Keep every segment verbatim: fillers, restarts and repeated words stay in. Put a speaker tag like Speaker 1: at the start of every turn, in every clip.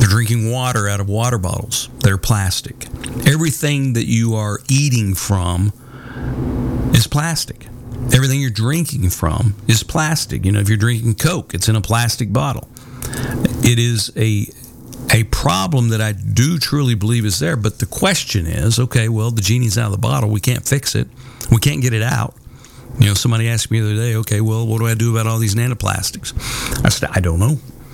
Speaker 1: You're drinking water out of water bottles that are plastic. Everything that you are eating from is plastic. Everything you're drinking from is plastic. You know, if you're drinking Coke, it's in a plastic bottle. It is a a problem that I do truly believe is there. But the question is, okay, well, the genie's out of the bottle. We can't fix it. We can't get it out. You know, somebody asked me the other day, okay, well, what do I do about all these nanoplastics? I said, I don't know.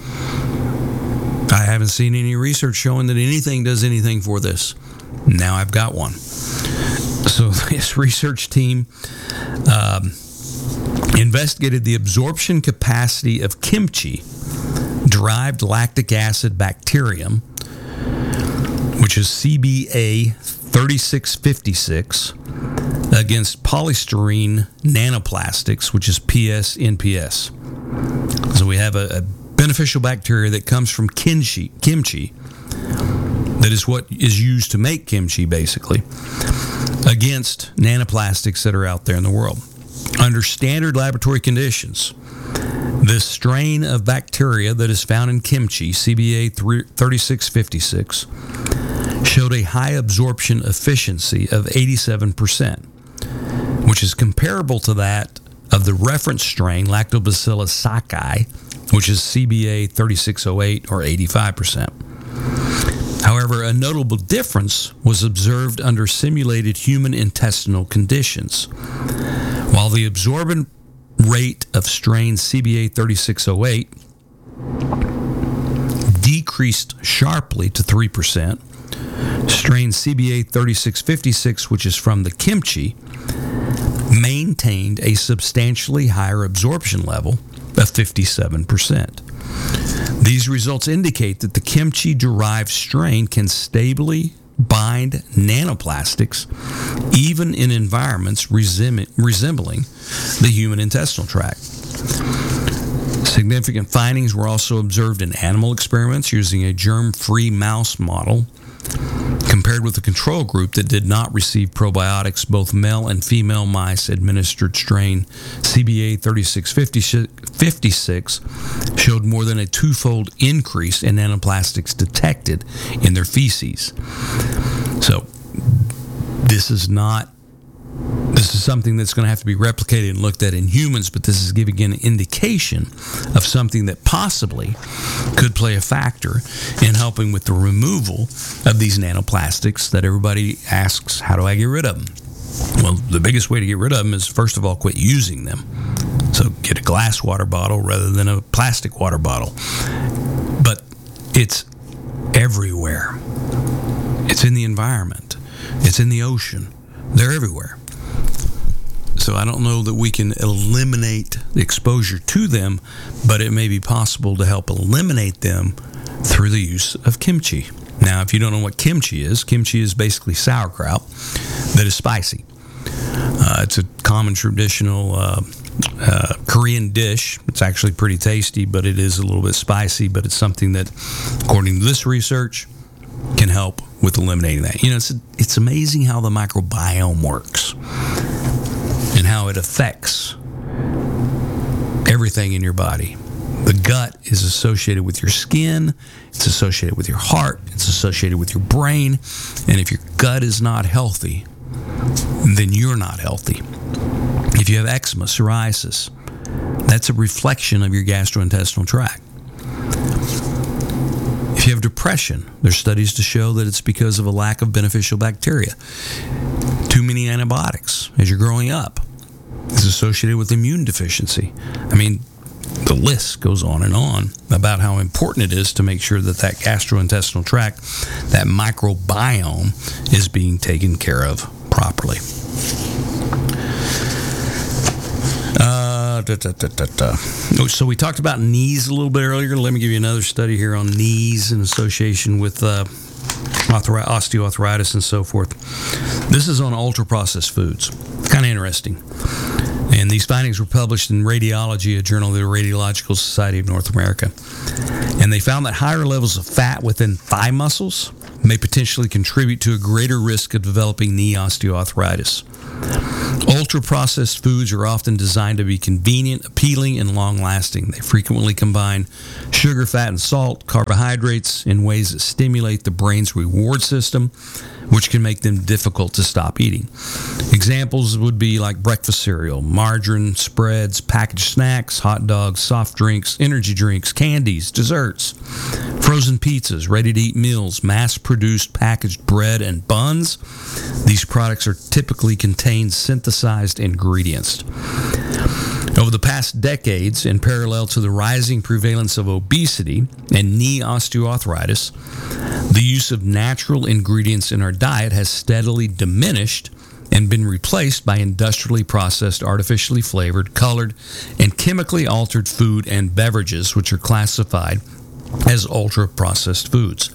Speaker 1: I haven't seen any research showing that anything does anything for this. Now I've got one. So this research team um, investigated the absorption capacity of kimchi-derived lactic acid bacterium, which is C B A thirty-six fifty-six, against polystyrene nanoplastics, which is P S N P S. So we have a, a beneficial bacteria that comes from kimchi, kimchi, that is what is used to make kimchi, basically, against nanoplastics that are out there in the world. Under standard laboratory conditions, this strain of bacteria that is found in kimchi, C B A thirty-six fifty-six, showed a high absorption efficiency of eighty-seven percent, which is comparable to that of the reference strain, Lactobacillus sakei, which is C B A thirty-six oh eight, or eighty-five percent. However, a notable difference was observed under simulated human intestinal conditions. While the absorbent rate of strain C B A thirty-six oh eight decreased sharply to three percent, strain C B A thirty-six fifty-six, which is from the kimchi, maintained a substantially higher absorption level of fifty-seven percent. These results indicate that the kimchi-derived strain can stably bind nanoplastics even in environments resem- resembling the human intestinal tract. Significant findings were also observed in animal experiments using a germ-free mouse model compared with the control group that did not receive probiotics. Both male and female mice administered strain C B A thirty-six fifty-six showed more than a twofold increase in nanoplastics detected in their feces. So this is not This is something that's going to have to be replicated and looked at in humans, but this is giving an indication of something that possibly could play a factor in helping with the removal of these nanoplastics that everybody asks, how do I get rid of them? Well, the biggest way to get rid of them is, first of all, quit using them. So get a glass water bottle rather than a plastic water bottle. But it's everywhere. It's in the environment. It's in the ocean. They're everywhere. So I don't know that we can eliminate the exposure to them, but it may be possible to help eliminate them through the use of kimchi. Now, if you don't know what kimchi is, kimchi is basically sauerkraut that is spicy. Uh, it's a common traditional uh, uh, Korean dish. It's actually pretty tasty, but it is a little bit spicy, but it's something that, according to this research, can help with eliminating that. You know, it's it's amazing how the microbiome works and how it affects everything in your body. The gut is associated with your skin, it's associated with your heart, it's associated with your brain, and if your gut is not healthy, then you're not healthy. If you have eczema, psoriasis, that's a reflection of your gastrointestinal tract. If you have depression, there's studies to show that it's because of a lack of beneficial bacteria. Too many antibiotics as you're growing up is associated with immune deficiency. I mean, the list goes on and on about how important it is to make sure that that gastrointestinal tract, that microbiome, is being taken care of properly. Uh, da, da, da, da, da. So we talked about knees a little bit earlier. Let me give you another study here on knees in association with uh, osteoarthritis and so forth. This is on ultra-processed foods. Kind of interesting. And these findings were published in Radiology, a journal of the Radiological Society of North America. And they found that higher levels of fat within thigh muscles may potentially contribute to a greater risk of developing knee osteoarthritis. Ultra-processed foods are often designed to be convenient, appealing, and long-lasting. They frequently combine sugar, fat, and salt, carbohydrates in ways that stimulate the brain's reward system, which can make them difficult to stop eating. Examples would be like breakfast cereal, margarine, spreads, packaged snacks, hot dogs, soft drinks, energy drinks, candies, desserts, frozen pizzas, ready-to-eat meals, mass-produced packaged bread and buns. These products are typically contain synthesized ingredients. Over the past decades, in parallel to the rising prevalence of obesity and knee osteoarthritis, the use of natural ingredients in our diet has steadily diminished and been replaced by industrially processed, artificially flavored, colored, and chemically altered food and beverages, which are classified as ultra-processed foods.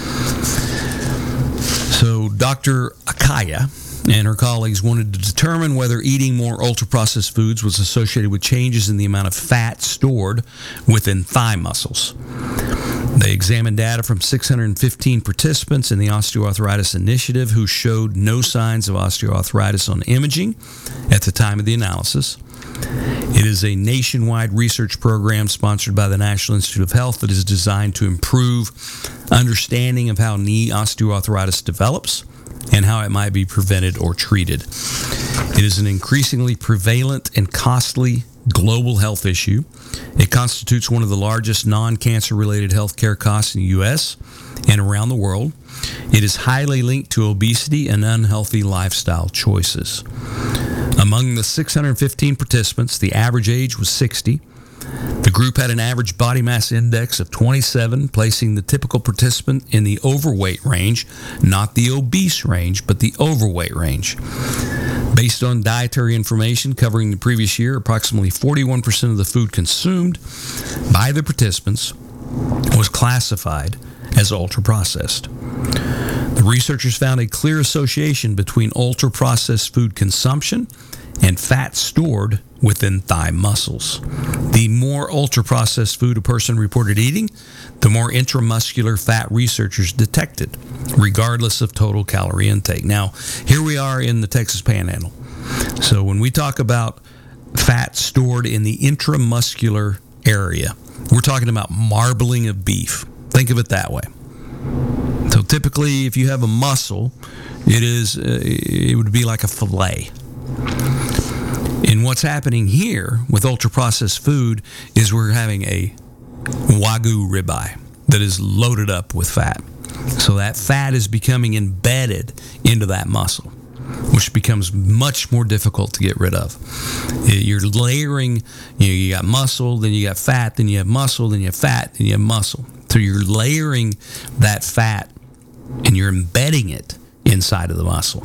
Speaker 1: So Doctor Akaya and her colleagues wanted to determine whether eating more ultra-processed foods was associated with changes in the amount of fat stored within thigh muscles. They examined data from six hundred fifteen participants in the Osteoarthritis Initiative who showed no signs of osteoarthritis on imaging at the time of the analysis. It is a nationwide research program sponsored by the National Institute of Health that is designed to improve understanding of how knee osteoarthritis develops and how it might be prevented or treated. It is an increasingly prevalent and costly global health issue. It constitutes one of the largest non-cancer related healthcare costs in the U S and around the world. It is highly linked to obesity and unhealthy lifestyle choices. Among the six hundred fifteen participants, the average age was sixty. The group had an average body mass index of twenty-seven, placing the typical participant in the overweight range, not the obese range, but the overweight range. Based on dietary information covering the previous year, approximately forty-one percent of the food consumed by the participants was classified as ultra-processed. The researchers found a clear association between ultra-processed food consumption and fat stored within thigh muscles. The more ultra-processed food a person reported eating, the more intramuscular fat researchers detected, regardless of total calorie intake. Now, here we are in the Texas Panhandle. So when we talk about fat stored in the intramuscular area, we're talking about marbling of beef. Think of it that way. So typically, if you have a muscle, it is uh, it would be like a fillet. And what's happening here with ultra-processed food is we're having a Wagyu ribeye that is loaded up with fat. So that fat is becoming embedded into that muscle, which becomes much more difficult to get rid of. You're layering, you know, you got muscle, then you got fat, then you have muscle, then you have fat, then you have muscle. So you're layering that fat and you're embedding it inside of the muscle.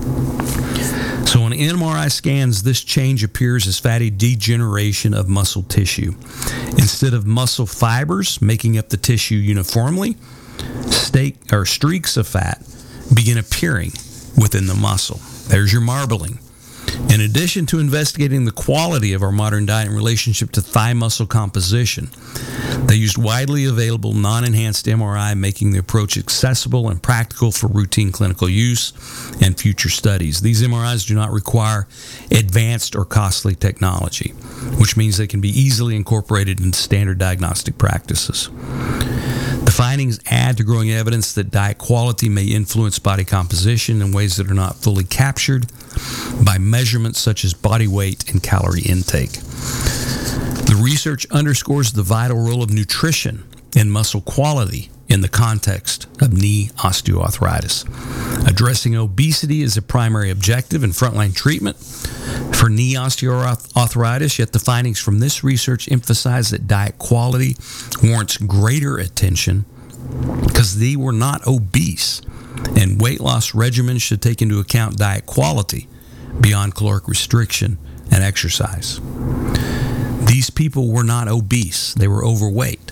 Speaker 1: So on M R I scans, this change appears as fatty degeneration of muscle tissue. Instead of muscle fibers making up the tissue uniformly, steak, or streaks of fat begin appearing within the muscle. There's your marbling. In addition to investigating the quality of our modern diet in relationship to thigh muscle composition, they used widely available non-enhanced M R I, making the approach accessible and practical for routine clinical use and future studies. These M R Is do not require advanced or costly technology, which means they can be easily incorporated into standard diagnostic practices. The findings add to growing evidence that diet quality may influence body composition in ways that are not fully captured by measurements such as body weight and calorie intake. The research underscores the vital role of nutrition and muscle quality in the context of knee osteoarthritis. Addressing obesity is a primary objective in frontline treatment for knee osteoarthritis, yet the findings from this research emphasize that diet quality warrants greater attention because they were not obese, and weight loss regimens should take into account diet quality beyond caloric restriction and exercise. These people were not obese, they were overweight,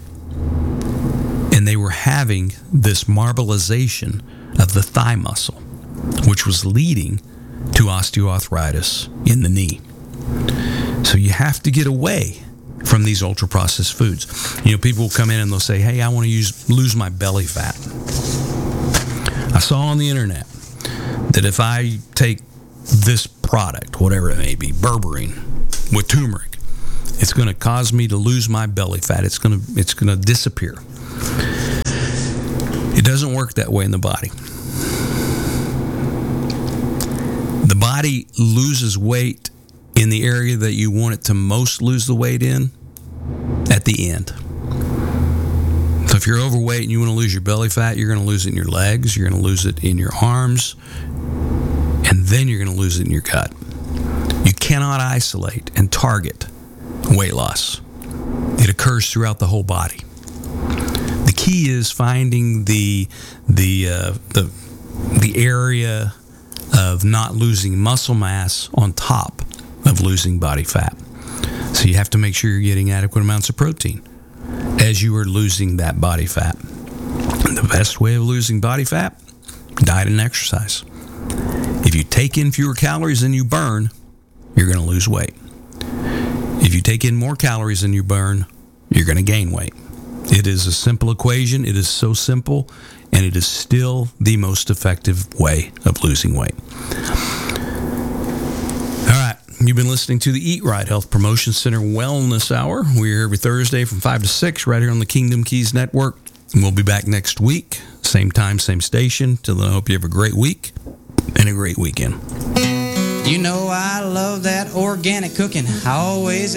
Speaker 1: and they were having this marbleization of the thigh muscle, which was leading to osteoarthritis in the knee. So you have to get away from these ultra-processed foods. You know, people will come in and they'll say, hey, I want to use lose my belly fat. I saw on the internet that if I take this product, whatever it may be, berberine with turmeric, it's going to cause me to lose my belly fat. It's going to it's going to disappear. It doesn't work that way in the body. The body loses weight in the area that you want it to most lose the weight in at the end. So if you're overweight and you want to lose your belly fat, you're going to lose it in your legs, you're going to lose it in your arms, and then you're going to lose it in your gut. You cannot isolate and target weight loss. It occurs throughout the whole body. The key is finding the the uh, the the area of not losing muscle mass on top of losing body fat. So you have to make sure you're getting adequate amounts of protein as you are losing that body fat. And the best way of losing body fat, diet and exercise. If you take in fewer calories than you burn, you're going to lose weight. If you take in more calories than you burn, you're going to gain weight. It is a simple equation. It is so simple, and it is still the most effective way of losing weight. All right. You've been listening to the Eat Right Health Promotion Center Wellness Hour. We're here every Thursday from five to six right here on the Kingdom Keys Network. And we'll be back next week. Same time, same station. Till then, I hope you have a great week and a great weekend.
Speaker 2: You know I love that organic cooking. I always